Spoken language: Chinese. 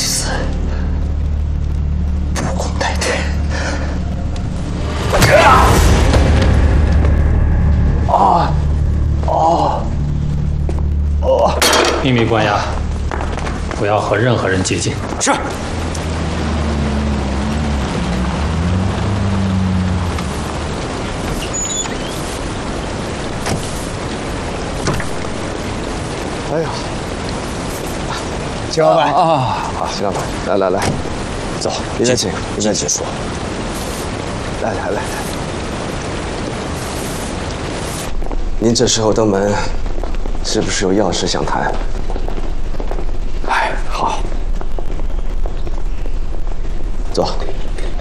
死，不共戴天。 秘密关押，不要和任何人接近。 是。 哎呀， 秦老板好，秦老板，来，走，别再请，别再请说。来，您这时候登门，是不是有要事想谈？哎，好，坐。